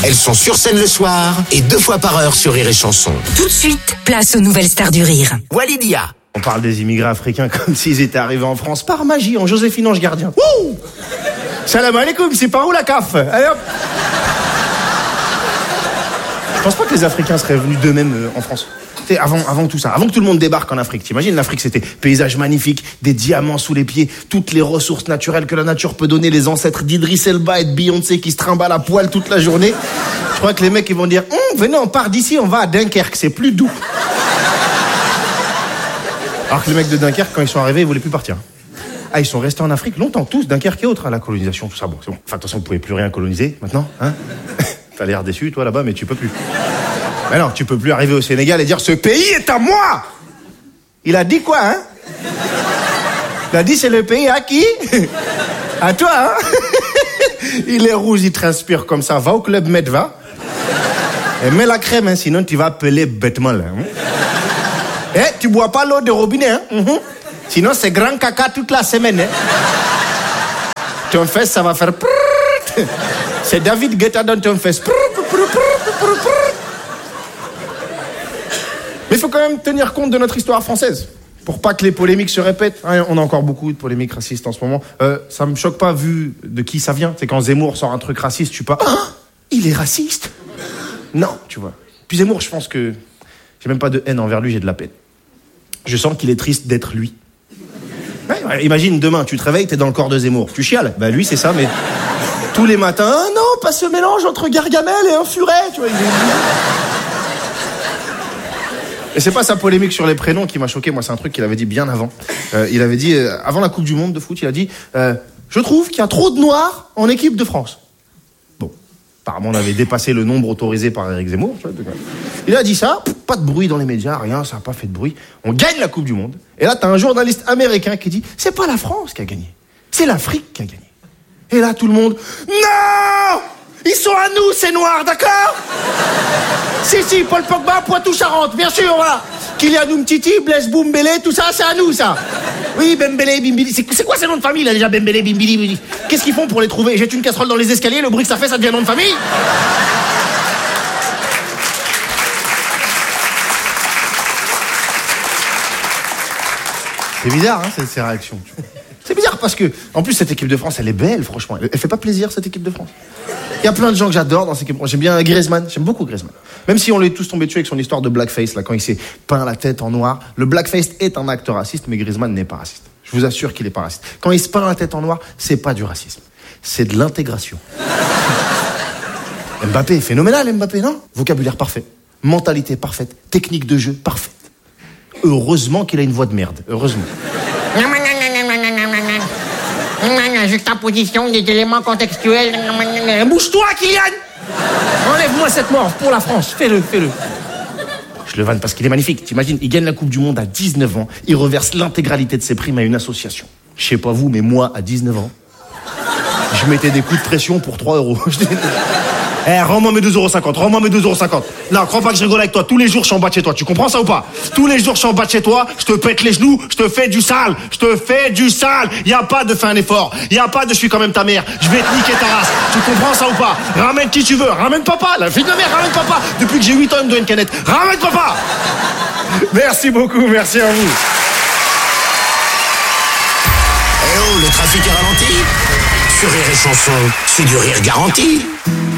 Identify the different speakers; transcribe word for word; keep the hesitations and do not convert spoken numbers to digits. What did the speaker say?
Speaker 1: Elles sont sur scène le soir et deux fois par heure sur Rire et Chanson.
Speaker 2: Tout de suite, place aux nouvelles stars du rire.
Speaker 1: Walidia.
Speaker 3: On parle des immigrés africains comme s'ils étaient arrivés en France par magie, en Joséphine Ange Gardien. Wouh! Salam alaikum, c'est par où la C A F? Allez hop! Je pense pas que les Africains seraient venus d'eux-mêmes euh, en France. T'sais, avant, avant tout ça, avant que tout le monde débarque en Afrique, t'imagines, l'Afrique c'était paysage magnifique, des diamants sous les pieds, toutes les ressources naturelles que la nature peut donner, les ancêtres d'Idriss Elba et de Beyoncé qui se trimballent à poil toute la journée. Je crois que les mecs ils vont dire hm, venez, on part d'ici, on va à Dunkerque, c'est plus doux. Alors que les mecs de Dunkerque, quand ils sont arrivés, ils voulaient plus partir. Ah, ils sont restés en Afrique longtemps, tous, Dunkerque et autres, à la colonisation, tout ça. Bon, c'est bon. Enfin, de toute façon, vous pouvez plus rien coloniser maintenant, hein. T'as l'air déçu, toi, là-bas, mais tu peux plus. Mais non, tu peux plus arriver au Sénégal et dire « Ce pays est à moi !» Il a dit quoi, hein? Il a dit « C'est le pays à qui? À toi, hein? » Il est rouge, il transpire comme ça. Va au club Med, va. Et mets la crème, hein, sinon tu vas appeler bêtement, là. Hein? Eh, tu bois pas l'eau de robinet, hein? Mm-hmm. Sinon, c'est grand caca toute la semaine, hein? Ton fesse, ça va faire... C'est David Guetta dans ton fesse. Mais il faut quand même tenir compte de notre histoire française, pour pas que les polémiques se répètent. On a encore beaucoup de polémiques racistes en ce moment. Euh, ça me choque pas vu de qui ça vient. C'est quand Zemmour sort un truc raciste, je suis pas... Ah, il est raciste? Non, tu vois. Puis Zemmour, je pense que... J'ai même pas de haine envers lui, j'ai de la peine. Je sens qu'il est triste d'être lui. Ouais, ouais, imagine, demain, tu te réveilles, t'es dans le corps de Zemmour. Tu chiales. Bah lui, c'est ça, mais... Tous les matins, ah non, pas ce mélange entre Gargamel et un furet, tu vois. Et c'est pas sa polémique sur les prénoms qui m'a choqué, moi c'est un truc qu'il avait dit bien avant. Euh, il avait dit, euh, avant la Coupe du Monde de foot, il a dit euh, « Je trouve qu'il y a trop de noirs en équipe de France. » Bon, apparemment on avait dépassé le nombre autorisé par Éric Zemmour. Tu vois, il a dit ça, pas de bruit dans les médias, rien, ça n'a pas fait de bruit. On gagne la Coupe du Monde. Et là t'as un journaliste américain qui dit « C'est pas la France qui a gagné, c'est l'Afrique qui a gagné. » Et là, tout le monde... Non! Ils sont à nous, ces noirs, d'accord? Si, si, Paul Pogba, Poitou-Charentes, bien sûr, voilà. Kylian Umtiti, Blaise Boumbélé, tout ça, c'est à nous, ça. Oui, Bembélé, Bimbili. C'est, c'est quoi ces noms de famille, là, déjà, Bembélé, Bimbili, Bimbili? Qu'est-ce qu'ils font pour les trouver? Jette une casserole dans les escaliers, le bruit que ça fait, ça devient nom de famille? C'est bizarre, hein, ces, ces réactions. C'est bizarre parce que, en plus, cette équipe de France, elle est belle, franchement. Elle, elle fait pas plaisir, cette équipe de France. Il y a plein de gens que j'adore dans cette équipe de France. J'aime bien Griezmann, j'aime beaucoup Griezmann. Même si on l'est tous tombés dessus avec son histoire de blackface, là, quand il s'est peint la tête en noir. Le blackface est un acte raciste, mais Griezmann n'est pas raciste. Je vous assure qu'il est pas raciste. Quand il se peint la tête en noir, c'est pas du racisme. C'est de l'intégration. Mbappé, phénoménal, Mbappé, non? Vocabulaire parfait. Mentalité parfaite. Technique de jeu parfaite. Heureusement qu'il a une voix de merde. Heureusement.
Speaker 4: Juxtaposition des éléments contextuels.
Speaker 3: Bouge-toi, Kylian! Enlève-moi cette mort pour la France. Fais-le, fais-le. Je le vanne parce qu'il est magnifique. T'imagines, il gagne la Coupe du Monde à dix-neuf ans. Il reverse l'intégralité de ses primes à une association. Je sais pas vous, mais moi, à dix-neuf ans, je mettais des coups de pression pour trois euros. Eh, hey, rends-moi mes deux euros cinquante, rends-moi mes deux euros cinquante. Non, crois pas que je rigole avec toi. Tous les jours, je suis en bas de chez toi. Tu comprends ça ou pas? Tous les jours, je suis en bas de chez toi. Je te pète les genoux. Je te fais du sale. Je te fais du sale. Y a pas de fais un effort. Y a pas de je suis quand même ta mère. Je vais te niquer ta race. Tu comprends ça ou pas? Ramène qui tu veux. Ramène papa. La fille de ma mère, ramène papa. Depuis que j'ai huit ans, il me doit une canette. Ramène papa. Merci beaucoup. Merci à vous.
Speaker 1: Eh oh, le trafic est ralenti? Sur Rire et Chanson, c'est du rire garanti.